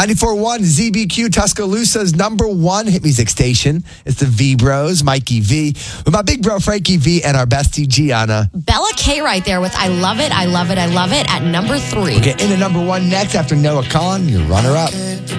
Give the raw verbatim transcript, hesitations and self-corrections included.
ninety-four point one Z B Q, Tuscaloosa's number one hit music station. It's the V Bros, Mikey V, with my big bro Frankie V and our bestie Gianna. Bella K right there with I Love It, I Love It, I Love It at number three. We'll get into number one next after Noah Khan, your runner-up.